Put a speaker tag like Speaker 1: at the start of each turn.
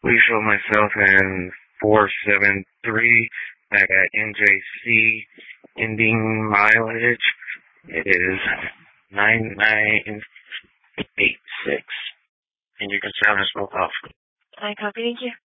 Speaker 1: We show myself in 473. I got NJC ending mileage. It is 9986. And you can sound us both off.
Speaker 2: I copy, thank you.